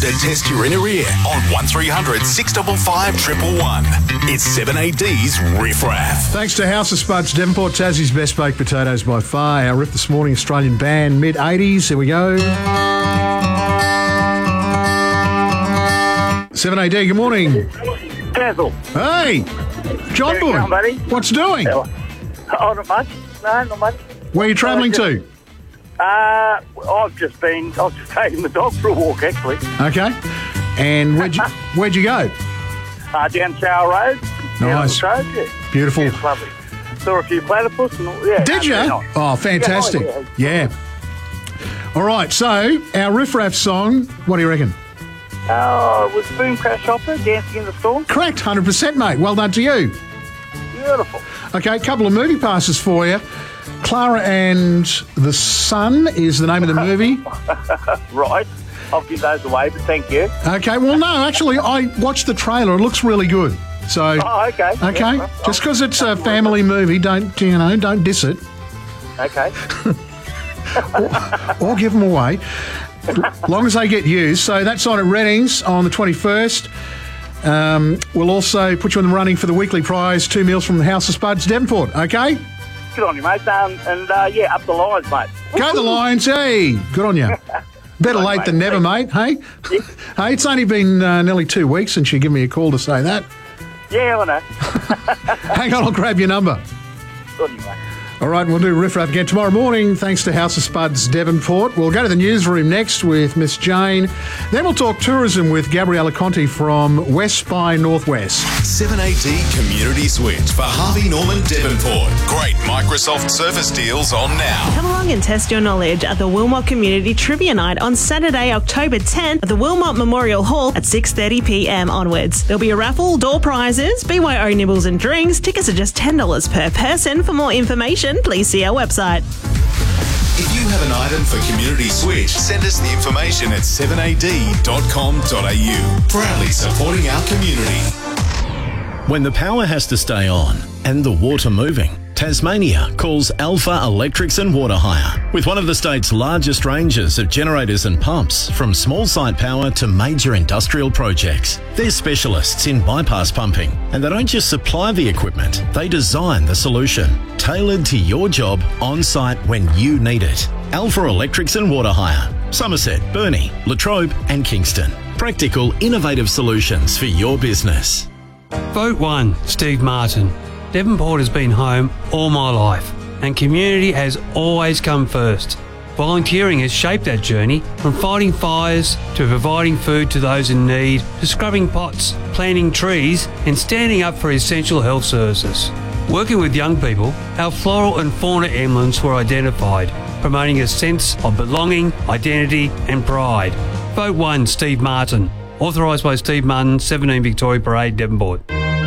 to test your inner ear on 1300 655 111. It's 7AD's Riff Raff. Thanks to House of Spuds, Devonport, Tassie's best baked potatoes by far. Our riff this morning, Australian band, mid-80s. Here we go. 7AD, good morning. Dazzle. Hey, John Boy. How buddy? What's doing? Oh, not much. No, not much. Where are you travelling to? I've just taken the dog for a walk, actually. Okay. And where'd you go? Down Tower Road. Nice. Down the road, yeah. Beautiful. Yeah, it's lovely. Saw a few platypus and all, yeah. Did you? Nice. Oh, fantastic. Yeah. All right, so our Riff Raff song, what do you reckon? Oh, it was Boom Crash Opera, Dancing in the Storm. Correct, 100%, mate. Well done to you. Beautiful. Okay, a couple of movie passes for you. Clara and the Sun is the name of the movie. Right. I'll give those away, but thank you. Okay, well, no, actually, I watched the trailer. It looks really good. So, okay. Okay, Yeah, just because it's a family movie, don't diss it. Okay. or give them away. Long as they get used. So that's on at Reddings on the 21st. We'll also put you in the running for the weekly prize, 2 meals from the House of Spuds, Devonport, okay? Good on you, mate. Up the Lions, mate. Go the Lions, hey! Good on you. Better late than never, mate, hey? Yeah. Hey, it's only been nearly 2 weeks since you give me a call to say that. Yeah, I know. Hang on, I'll grab your number. Good on you, mate. All right, we'll do Riff Raff again tomorrow morning, thanks to House of Spuds, Devonport. We'll go to the newsroom next with Miss Jane. Then we'll talk tourism with Gabriella Conti from West by Northwest. 7AD Community Switch for Harvey Norman Devonport. Great Microsoft Surface deals on now. Come along and test your knowledge at the Wilmot Community Trivia Night on Saturday, October 10th at the Wilmot Memorial Hall at 6:30pm onwards. There'll be a raffle, door prizes, BYO nibbles and drinks. Tickets are just $10 per person. For more information, please see our website. If you have an item for Community Switch, send us the information at 7ad.com.au. Proudly supporting our community. When the power has to stay on and the water moving, Tasmania calls Alpha Electrics and Water Hire. With one of the state's largest ranges of generators and pumps, from small site power to major industrial projects. They're specialists in bypass pumping, and they don't just supply the equipment, they design the solution, tailored to your job on site when you need it. Alpha Electrics and Water Hire. Somerset, Burnie, Latrobe and Kingston. Practical, innovative solutions for your business. Vote 1, Steve Martin. Devonport has been home all my life, and community has always come first. Volunteering has shaped that journey, from fighting fires to providing food to those in need, to scrubbing pots, planting trees and standing up for essential health services. Working with young people, our floral and fauna emblems were identified, promoting a sense of belonging, identity and pride. Vote 1, Steve Martin. Authorised by Steve Martin, 17 Victoria Parade, Devonport.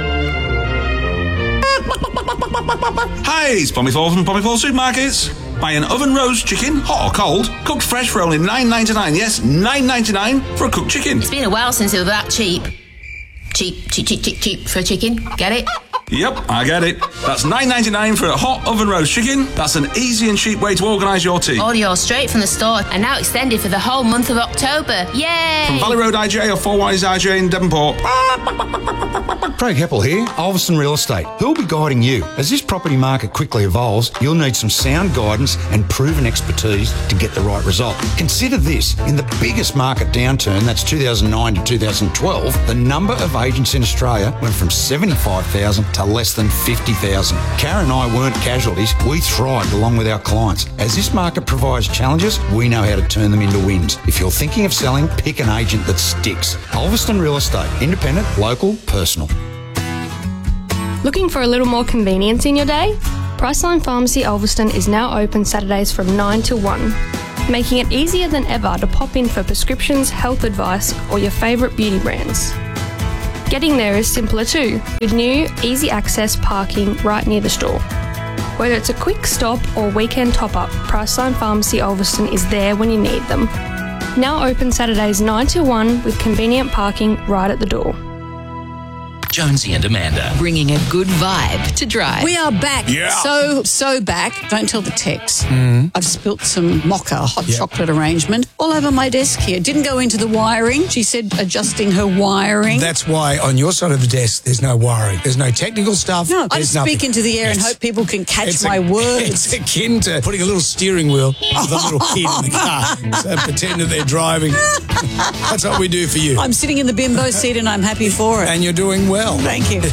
Hi, it's Pommy Fall from Pommy Fall Supermarkets. Buy an oven roast chicken, hot or cold, cooked fresh for only $9.99. Yes, $9.99 for a cooked chicken. It's been a while since it was that cheap. Cheap for a chicken. Get it? Yep, I get it. That's $9.99 for a hot oven roast chicken. That's an easy and cheap way to organise your tea. Order yours straight from the store and now extended for the whole month of October. Yay! From Valley Road IJ or 4 Wise IJ in Devonport. Craig Heppel here, Ulverston Real Estate. Who'll be guiding you? As this property market quickly evolves, you'll need some sound guidance and proven expertise to get the right result. Consider this. In the biggest market downturn, that's 2009 to 2012, the number of agents in Australia went from 75,000 to less than 50,000. Karen and I weren't casualties. We thrived along with our clients. As this market provides challenges, we know how to turn them into wins. If you're thinking of selling, pick an agent that sticks. Ulverston Real Estate. Independent, local, personal. Looking for a little more convenience in your day? Priceline Pharmacy Ulverston is now open Saturdays from 9 to 1, making it easier than ever to pop in for prescriptions, health advice or your favourite beauty brands. Getting there is simpler too, with new, easy access parking right near the store. Whether it's a quick stop or weekend top-up, Priceline Pharmacy Ulverston is there when you need them. Now open Saturdays 9 to 1 with convenient parking right at the door. Jonesy and Amanda. Bringing a good vibe to drive. We are back. Yeah. So back. Don't tell the Tex. I've spilt some mocha hot chocolate arrangement all over my desk here. Didn't go into the wiring. She said adjusting her wiring. That's why on your side of the desk there's no wiring. There's no technical stuff. No, I There's just speak nothing. into the air and hope people can catch my words. It's akin to putting a little steering wheel with a little kid in the car. So pretend that they're driving. That's what we do for you. I'm sitting in the bimbo seat and I'm happy for it. And you're doing well. Thank you.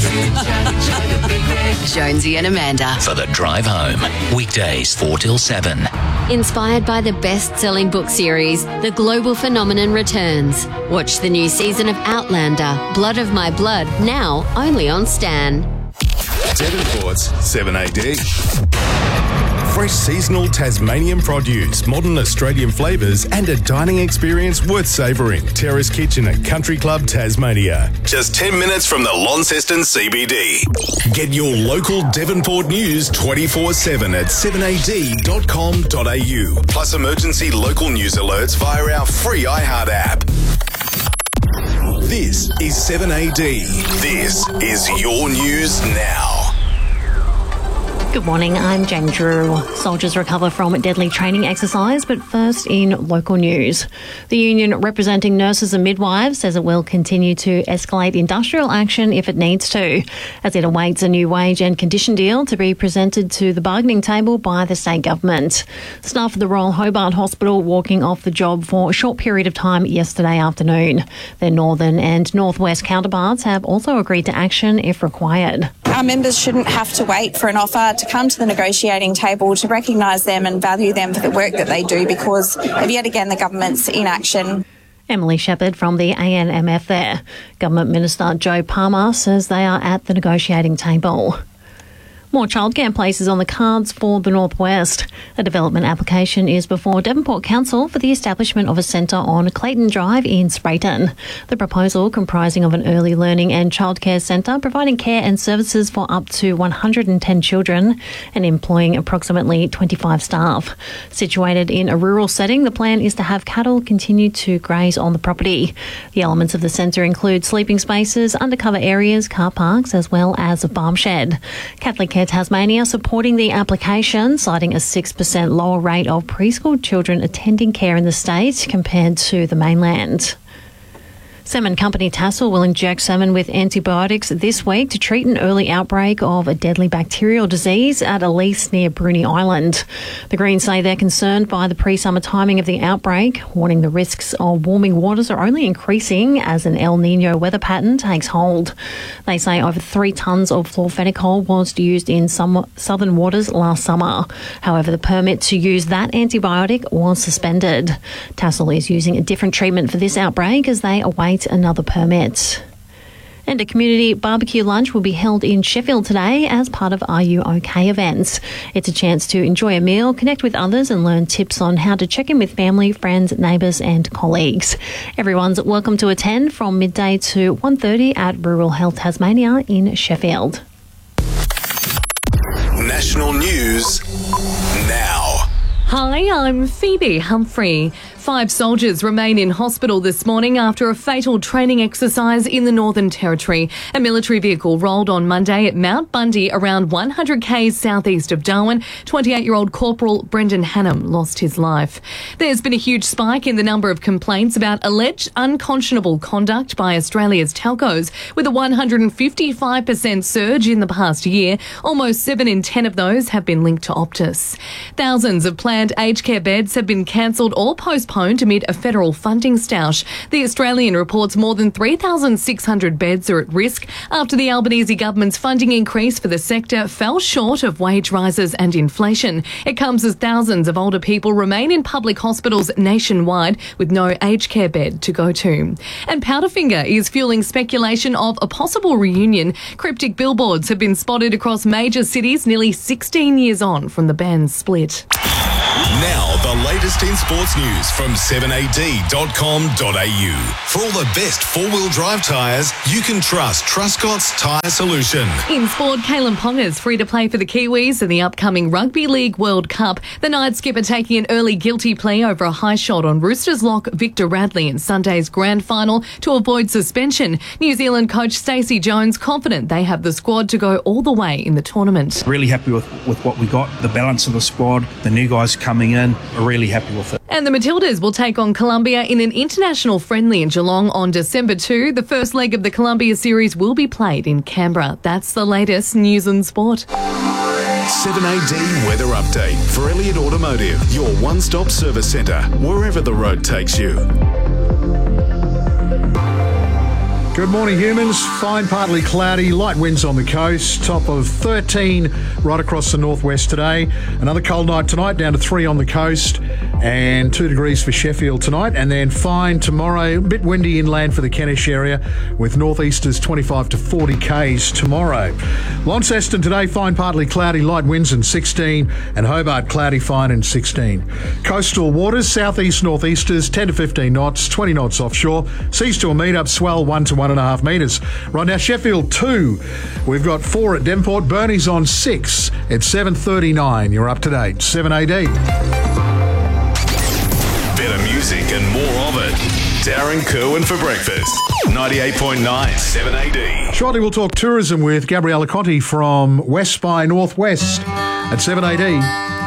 Jonesy and Amanda. For the drive home. Weekdays 4 till 7. Inspired by the best-selling book series, The Global Phenomenon returns. Watch the new season of Outlander, Blood of My Blood, now only on Stan. Devonport's 7AD. Fresh seasonal Tasmanian produce, modern Australian flavours and a dining experience worth savouring. Terrace Kitchen at Country Club Tasmania. Just 10 minutes from the Launceston CBD. Get your local Devonport news 24/7 at 7ad.com.au. Plus emergency local news alerts via our free iHeart app. This is 7AD. This is your news now. Good morning, I'm Jane Drew. Soldiers recover from deadly training exercise, but first in local news. The union representing nurses and midwives says it will continue to escalate industrial action if it needs to, as it awaits a new wage and condition deal to be presented to the bargaining table by the state government. Staff at the Royal Hobart Hospital walking off the job for a short period of time yesterday afternoon. Their northern and northwest counterparts have also agreed to action if required. Our members shouldn't have to wait for an offer to come to the negotiating table to recognise them and value them for the work that they do because of yet again the government's inaction. Emily Shepherd from the ANMF there. Government Minister Joe Palmer says they are at the negotiating table. More childcare places on the cards for the Northwest. A development application is before Devonport Council for the establishment of a centre on Clayton Drive in Sprayton. The proposal, comprising of an early learning and childcare centre, providing care and services for up to 110 children and employing approximately 25 staff. Situated in a rural setting, the plan is to have cattle continue to graze on the property. The elements of the centre include sleeping spaces, undercover areas, car parks, as well as a farm shed. Catholic Care Tasmania supporting the application, citing a 6% lower rate of preschool children attending care in the state compared to the mainland. Salmon company Tassal will inject salmon with antibiotics this week to treat an early outbreak of a deadly bacterial disease at a lease near Bruny Island. The Greens say they're concerned by the pre-summer timing of the outbreak, warning the risks of warming waters are only increasing as an El Nino weather pattern takes hold. They say over 3 tonnes of fluorophenocal was used in some southern waters last summer. However, the permit to use that antibiotic was suspended. Tassal is using a different treatment for this outbreak as they await another permit. And a community barbecue lunch will be held in Sheffield today as part of Are You OK events. It's a chance to enjoy a meal, connect with others and learn tips on how to check in with family, friends, neighbours and colleagues. Everyone's welcome to attend from midday to 1:30 at Rural Health Tasmania in Sheffield. National news now. Hi, I'm Phoebe Humphrey. 5 soldiers remain in hospital this morning after a fatal training exercise in the Northern Territory. A military vehicle rolled on Monday at Mount Bundy, around 100 k's southeast of Darwin. 28-year-old Corporal Brendan Hannam lost his life. There's been a huge spike in the number of complaints about alleged unconscionable conduct by Australia's telcos, with a 155% surge in the past year. Almost 7 in 10 of those have been linked to Optus. Thousands of planned aged care beds have been cancelled or postponed amid a federal funding stoush. The Australian reports more than 3,600 beds are at risk after the Albanese government's funding increase for the sector fell short of wage rises and inflation. It comes as thousands of older people remain in public hospitals nationwide with no aged care bed to go to. And Powderfinger is fueling speculation of a possible reunion. Cryptic billboards have been spotted across major cities nearly 16 years on from the band's split. Now, the latest in sports news from 7ad.com.au. For all the best four-wheel drive tyres, you can trust Truscott's Tyre Solution. In sport, Kalen Ponga's free to play for the Kiwis in the upcoming Rugby League World Cup. The Knights skipper taking an early guilty plea over a high shot on Roosters lock Victor Radley in Sunday's grand final to avoid suspension. New Zealand coach Stacey Jones confident they have the squad to go all the way in the tournament. Really happy with what we got, the balance of the squad, the new guys coming in, we're really happy with it. And the Matildas will take on Colombia in an international friendly in Geelong on December 2. The first leg of the Colombia series will be played in Canberra. That's the latest news and sport. 7AD Weather Update for Elliott Automotive, your one-stop service centre, wherever the road takes you. Good morning, humans. Fine, partly cloudy, light winds on the coast. Top of 13 right across the northwest today. Another cold night tonight, down to 3 on the coast, and 2 degrees for Sheffield tonight. And then fine tomorrow, a bit windy inland for the Kentish area, with northeasters 25 to 40 k's tomorrow. Launceston today, fine, partly cloudy, light winds and 16, and Hobart cloudy, fine and 16. Coastal waters, southeast northeasters 10 to 15 knots, 20 knots offshore. Seas to a metre, swell 1 to 1.5 metres. Right now, Sheffield 2. We've got 4 at Devonport. Burnie's on 6 at 7:39. You're up to date. 7AD. Better music and more of it. Darren Kerwin for breakfast. 98.9 7AD. Shortly we'll talk tourism with Gabriella Conti from West by Northwest at 7AD.